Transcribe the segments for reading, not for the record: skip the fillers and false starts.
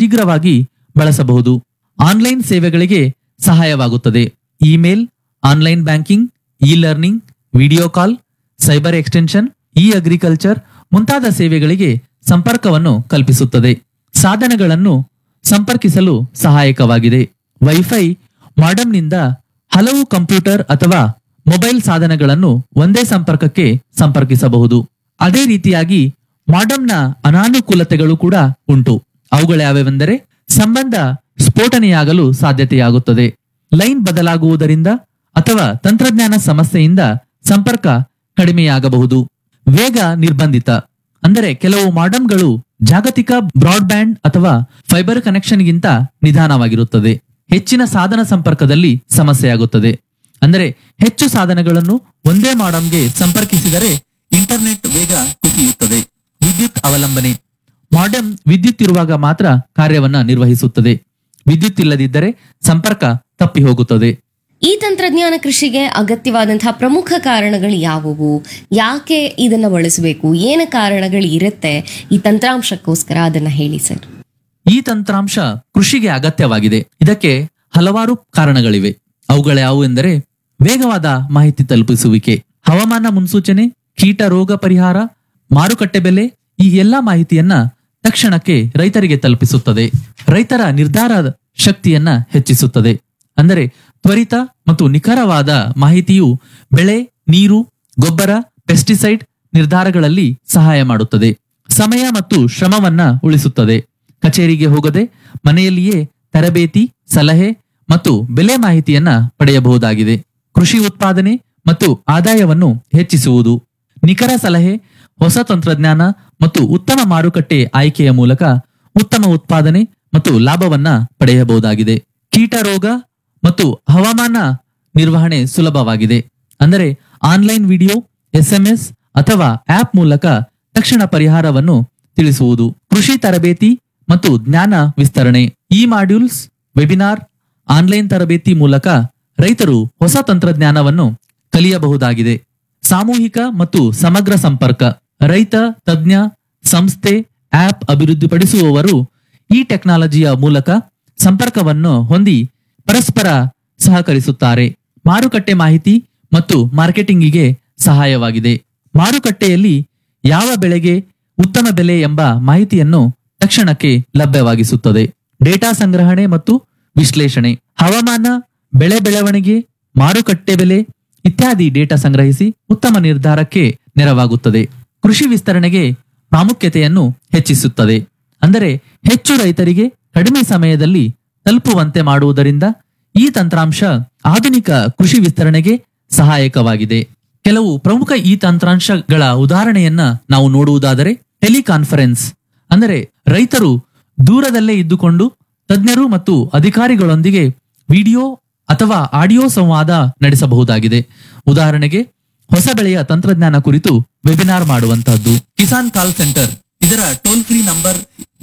ಶೀಘ್ರವಾಗಿ ಬಳಸಬಹುದು. ಆನ್ಲೈನ್ ಸೇವೆಗಳಿಗೆ ಸಹಾಯವಾಗುತ್ತದೆ. Email, online banking, E learning, video call, cyber extension, E agriculture ಮುಂತಾದ ಸೇವೆಗಳಿಗೆ ಸಂಪರ್ಕವನ್ನು ಕಲ್ಪಿಸುತ್ತದೆ. ಸಾಧನಗಳನ್ನು ಸಂಪರ್ಕಿಸಲು ಸಹಾಯಕವಾಗಿದೆ. ವೈಫೈ ಮಾಡೆಮ್ನಿಂದ ಹಲವು ಕಂಪ್ಯೂಟರ್ ಅಥವಾ ಮೊಬೈಲ್ ಸಾಧನಗಳನ್ನು ಒಂದೇ ಸಂಪರ್ಕಕ್ಕೆ ಸಂಪರ್ಕಿಸಬಹುದು. ಅದೇ ರೀತಿಯಾಗಿ ಮಾಡೆಮ್ನ ಅನಾನುಕೂಲತೆಗಳು ಕೂಡ ಉಂಟು. ಅವುಗಳ್ಯಾವೆಂದರೆ ಸಂಬಂಧ ಸ್ಫೋಟನೆಯಾಗಲು ಸಾಧ್ಯತೆಯಾಗುತ್ತದೆ. ಲೈನ್ ಬದಲಾಗುವುದರಿಂದ ಅಥವಾ ತಂತ್ರಜ್ಞಾನ ಸಮಸ್ಯೆಯಿಂದ ಸಂಪರ್ಕ ಕಡಿಮೆಯಾಗಬಹುದು. ವೇಗ ನಿರ್ಬಂಧಿತ, ಅಂದರೆ ಕೆಲವು ಮಾಡೆಮ್ಗಳು ಜಾಗತಿಕ ಬ್ರಾಡ್ಬ್ಯಾಂಡ್ ಅಥವಾ ಫೈಬರ್ ಕನೆಕ್ಷನ್ಗಿಂತ ನಿಧಾನವಾಗಿರುತ್ತದೆ. ಹೆಚ್ಚಿನ ಸಾಧನ ಸಂಪರ್ಕದಲ್ಲಿ ಸಮಸ್ಯೆಯಾಗುತ್ತದೆ. ಅಂದರೆ ಹೆಚ್ಚು ಸಾಧನಗಳನ್ನು ಒಂದೇ ಮಾಡೆಮ್ಗೆ ಸಂಪರ್ಕಿಸಿದರೆ ಇಂಟರ್ನೆಟ್ ವೇಗ ಕುಸಿಯುತ್ತದೆ. ವಿದ್ಯುತ್ ಅವಲಂಬನೆ, ಮಾಡೆಮ್ ವಿದ್ಯುತ್ ಇರುವಾಗ ಮಾತ್ರ ಕಾರ್ಯವನ್ನ ನಿರ್ವಹಿಸುತ್ತದೆ. ವಿದ್ಯುತ್ ಇಲ್ಲದಿದ್ದರೆ ಸಂಪರ್ಕ ತಪ್ಪಿ ಹೋಗುತ್ತದೆ. ಈ ತಂತ್ರಜ್ಞಾನ ಕೃಷಿಗೆ ಅಗತ್ಯವಾದಂತಹ ಪ್ರಮುಖ ಕಾರಣಗಳು ಯಾವುವು? ಯಾಕೆ ಇದನ್ನ ಬಳಸಬೇಕು? ಏನು ಕಾರಣಗಳು ಇರುತ್ತೆ ಈ ತಂತ್ರಾಂಶಕ್ಕೋಸ್ಕರ? ಅದನ್ನ ಹೇಳಿ ಸರ್. ಈ ತಂತ್ರಾಂಶ ಕೃಷಿಗೆ ಅಗತ್ಯವಾಗಿದೆ. ಇದಕ್ಕೆ ಹಲವಾರು ಕಾರಣಗಳಿವೆ. ಅವುಗಳ್ಯಾವು ಎಂದರೆ ವೇಗವಾದ ಮಾಹಿತಿ ತಲುಪಿಸುವಿಕೆ, ಹವಾಮಾನ ಮುನ್ಸೂಚನೆ, ಕೀಟ ರೋಗ ಪರಿಹಾರ, ಮಾರುಕಟ್ಟೆ ಬೆಲೆ, ಈ ಎಲ್ಲಾ ಮಾಹಿತಿಯನ್ನ ತಕ್ಷಣಕ್ಕೆ ರೈತರಿಗೆ ತಲುಪಿಸುತ್ತದೆ. ರೈತರ ನಿರ್ಧಾರ ಶಕ್ತಿಯನ್ನ ಹೆಚ್ಚಿಸುತ್ತದೆ. ಅಂದರೆ ತ್ವರಿತ ಮತ್ತು ನಿಖರವಾದ ಮಾಹಿತಿಯು ಬೆಳೆ, ನೀರು, ಗೊಬ್ಬರ, ಪೆಸ್ಟಿಸೈಡ್ ನಿರ್ಧಾರಗಳಲ್ಲಿ ಸಹಾಯ ಮಾಡುತ್ತದೆ. ಸಮಯ ಮತ್ತು ಶ್ರಮವನ್ನ ಉಳಿಸುತ್ತದೆ. ಕಚೇರಿಗೆ ಹೋಗದೆ ಮನೆಯಲ್ಲಿಯೇ ತರಬೇತಿ, ಸಲಹೆ ಮತ್ತು ಬೆಲೆ ಮಾಹಿತಿಯನ್ನ ಪಡೆಯಬಹುದಾಗಿದೆ. ಕೃಷಿ ಉತ್ಪಾದನೆ ಮತ್ತು ಆದಾಯವನ್ನು ಹೆಚ್ಚಿಸುವುದು, ನಿಖರ ಸಲಹೆ, ಹೊಸ ತಂತ್ರಜ್ಞಾನ ಮತ್ತು ಉತ್ತಮ ಮಾರುಕಟ್ಟೆ ಆಯ್ಕೆಯ ಮೂಲಕ ಉತ್ತಮ ಉತ್ಪಾದನೆ ಮತ್ತು ಲಾಭವನ್ನ ಪಡೆಯಬಹುದಾಗಿದೆ. ಕೀಟ ರೋಗ ಮತ್ತು ಹವಾಮಾನ ನಿರ್ವಹಣೆ ಸುಲಭವಾಗಿದೆ. ಅಂದರೆ ಆನ್ಲೈನ್ ವಿಡಿಯೋ, SMS ಅಥವಾ ಆಪ್ ಮೂಲಕ ತಕ್ಷಣ ಪರಿಹಾರವನ್ನು ತಿಳಿಸುವುದು. ಕೃಷಿ ತರಬೇತಿ ಮತ್ತು ಜ್ಞಾನ ವಿಸ್ತರಣೆ, ಇ ಮಾಡ್ಯೂಲ್ಸ್, ವೆಬಿನಾರ್, ಆನ್ಲೈನ್ ತರಬೇತಿ ಮೂಲಕ ರೈತರು ಹೊಸ ತಂತ್ರಜ್ಞಾನವನ್ನು ಕಲಿಯಬಹುದಾಗಿದೆ. ಸಾಮೂಹಿಕ ಮತ್ತು ಸಮಗ್ರ ಸಂಪರ್ಕ, ರೈತ, ತಜ್ಞ, ಸಂಸ್ಥೆ, ಆಪ್ ಅಭಿವೃದ್ಧಿಪಡಿಸುವವರು ಈ ಟೆಕ್ನಾಲಜಿಯ ಮೂಲಕ ಸಂಪರ್ಕವನ್ನು ಹೊಂದಿ ಪರಸ್ಪರ ಸಹಕರಿಸುತ್ತಾರೆ. ಮಾರುಕಟ್ಟೆ ಮಾಹಿತಿ ಮತ್ತು ಮಾರ್ಕೆಟಿಂಗಿಗೆ ಸಹಾಯವಾಗಿದೆ. ಮಾರುಕಟ್ಟೆಯಲ್ಲಿ ಯಾವ ಬೆಳೆಗೆ ಉತ್ತಮ ಬೆಲೆ ಎಂಬ ಮಾಹಿತಿಯನ್ನು ತಕ್ಷಣಕ್ಕೆ ಲಭ್ಯವಾಗಿಸುತ್ತದೆ. ಡೇಟಾ ಸಂಗ್ರಹಣೆ ಮತ್ತು ವಿಶ್ಲೇಷಣೆ, ಹವಾಮಾನ, ಬೆಳೆ ಬೆಳವಣಿಗೆ, ಮಾರುಕಟ್ಟೆ ಬೆಲೆ ಇತ್ಯಾದಿ ಡೇಟಾ ಸಂಗ್ರಹಿಸಿ ಉತ್ತಮ ನಿರ್ಧಾರಕ್ಕೆ ನೆರವಾಗುತ್ತದೆ. ಕೃಷಿ ವಿಸ್ತರಣೆಗೆ ಪ್ರಾಮುಖ್ಯತೆಯನ್ನು ಹೆಚ್ಚಿಸುತ್ತದೆ. ಅಂದರೆ ಹೆಚ್ಚು ರೈತರಿಗೆ ಕಡಿಮೆ ಸಮಯದಲ್ಲಿ ತಲುಪುವಂತೆ ಮಾಡುವುದರಿಂದ ಈ ತಂತ್ರಾಂಶ ಆಧುನಿಕ ಕೃಷಿ ವಿಸ್ತರಣೆಗೆ ಸಹಾಯಕವಾಗಿದೆ. ಕೆಲವು ಪ್ರಮುಖ ಈ ತಂತ್ರಾಂಶಗಳ ಉದಾಹರಣೆಯನ್ನ ನಾವು ನೋಡುವುದಾದರೆ ಟೆಲಿಕಾನ್ಫರೆನ್ಸ್, ಅಂದರೆ ರೈತರು ದೂರದಲ್ಲೇ ಇದ್ದುಕೊಂಡು ತಜ್ಞರು ಮತ್ತು ಅಧಿಕಾರಿಗಳೊಂದಿಗೆ ವಿಡಿಯೋ ಅಥವಾ ಆಡಿಯೋ ಸಂವಾದ ನಡೆಸಬಹುದಾಗಿದೆ. ಉದಾಹರಣೆಗೆ ಹೊಸ ಬೆಳೆಯ ತಂತ್ರಜ್ಞಾನ ಕುರಿತು ವೆಬಿನಾರ್ ಮಾಡುವಂತಹದ್ದು. ಕಿಸಾನ್ ಕಾಲ್ ಸೆಂಟರ್, ಇದರ ಟೋಲ್ ಫ್ರೀ ನಂಬರ್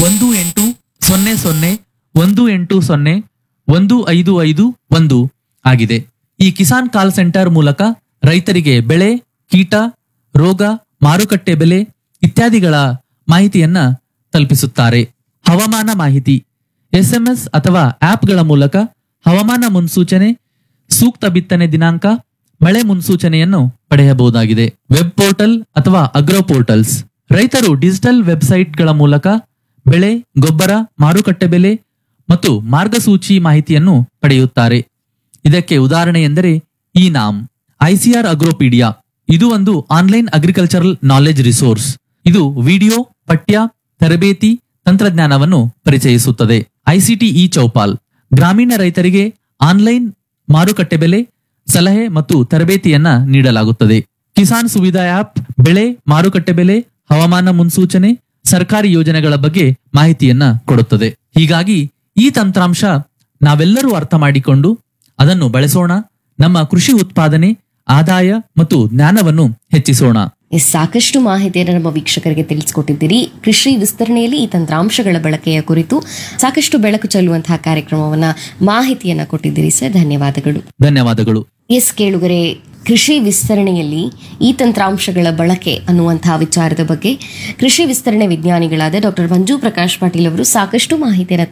1800 ಆಗಿದೆ. ಈ ಕಿಸಾನ್ ಕಾಲ್ ಸೆಂಟರ್ ಮೂಲಕ ರೈತರಿಗೆ ಬೆಳೆ, ಕೀಟ, ರೋಗ, ಮಾರುಕಟ್ಟೆ ಬೆಲೆ ಇತ್ಯಾದಿಗಳ ಮಾಹಿತಿಯನ್ನ ತಲುಪಿಸುತ್ತಾರೆ. ಹವಾಮಾನ ಮಾಹಿತಿ, SMS ಅಥವಾ ಆಪ್ಗಳ ಮೂಲಕ ಹವಾಮಾನ ಮುನ್ಸೂಚನೆ, ಸೂಕ್ತ ಬಿತ್ತನೆ ದಿನಾಂಕ, ಮಳೆ ಮುನ್ಸೂಚನೆಯನ್ನು ಪಡೆಯಬಹುದಾಗಿದೆ. ವೆಬ್ ಪೋರ್ಟಲ್ ಅಥವಾ ಅಗ್ರೋ ಪೋರ್ಟಲ್ಸ್, ರೈತರು ಡಿಜಿಟಲ್ ವೆಬ್ಸೈಟ್ಗಳ ಮೂಲಕ ಬೆಳೆ, ಗೊಬ್ಬರ, ಮಾರುಕಟ್ಟೆ ಬೆಲೆ ಮತ್ತು ಮಾರ್ಗಸೂಚಿ ಮಾಹಿತಿಯನ್ನು ಪಡೆಯುತ್ತಾರೆ. ಇದಕ್ಕೆ ಉದಾಹರಣೆ ಎಂದರೆ ಈ ನಾಮ್, ICR ಅಗ್ರೋಪೀಡಿಯಾ. ಇದು ಒಂದು ಆನ್ಲೈನ್ ಅಗ್ರಿಕಲ್ಚರಲ್ ನಾಲೆಜ್ ರಿಸೋರ್ಸ್. ಇದು ವಿಡಿಯೋ, ಪಠ್ಯ, ತರಬೇತಿ, ತಂತ್ರಜ್ಞಾನವನ್ನು ಪರಿಚಯಿಸುತ್ತದೆ. ICT ಇ ಚೌಪಾಲ್, ಗ್ರಾಮೀಣ ರೈತರಿಗೆ ಆನ್ಲೈನ್ ಮಾರುಕಟ್ಟೆ ಬೆಲೆ, ಸಲಹೆ ಮತ್ತು ತರಬೇತಿಯನ್ನ ನೀಡಲಾಗುತ್ತದೆ. ಕಿಸಾನ್ ಸುವಿಧಾ ಆಪ್, ಬೆಳೆ, ಮಾರುಕಟ್ಟೆ ಬೆಲೆ, ಹವಾಮಾನ ಮುನ್ಸೂಚನೆ, ಸರ್ಕಾರಿ ಯೋಜನೆಗಳ ಬಗ್ಗೆ ಮಾಹಿತಿಯನ್ನ ಕೊಡುತ್ತದೆ. ಹೀಗಾಗಿ ಈ ತಂತ್ರಾಂಶ ನಾವೆಲ್ಲರೂ ಅರ್ಥ ಮಾಡಿಕೊಂಡು ಅದನ್ನು ಬಳಸೋಣ. ನಮ್ಮ ಕೃಷಿ ಉತ್ಪಾದನೆ, ಆದಾಯ ಮತ್ತು ಜ್ಞಾನವನ್ನು ಹೆಚ್ಚಿಸೋಣ. ಸಾಕಷ್ಟು ಮಾಹಿತಿಯನ್ನು ನಮ್ಮ ವೀಕ್ಷಕರಿಗೆ ತಿಳಿಸಿಕೊಟ್ಟಿದ್ದೀರಿ. ಕೃಷಿ ವಿಸ್ತರಣೆಯಲ್ಲಿ ಈ ತಂತ್ರಾಂಶಗಳ ಬಳಕೆಯ ಕುರಿತು ಸಾಕಷ್ಟು ಬೆಳಕು ಚೆಲ್ಲುವಂತಹ ಕಾರ್ಯಕ್ರಮವನ್ನ, ಮಾಹಿತಿಯನ್ನ ಕೊಟ್ಟಿದ್ದೀರಿ ಸರ್. ಧನ್ಯವಾದಗಳು. ಧನ್ಯವಾದಗಳು. ಎಸ್ ಕೇಳುಗರೆ, ಕೃಷಿ ವಿಸ್ತರಣೆಯಲ್ಲಿ ಈ ತಂತ್ರಾಂಶಗಳ ಬಳಕೆ ಅನ್ನುವಂತಹ ವಿಚಾರದ ಬಗ್ಗೆ ಕೃಷಿ ವಿಸ್ತರಣೆ ವಿಜ್ಞಾನಿಗಳಾದ ಡಾಕ್ಟರ್ ಮಂಜು ಪ್ರಕಾಶ್ ಪಾಟೀಲ್ ಅವರು ಸಾಕಷ್ಟು ಮಾಹಿತಿಯನ್ನು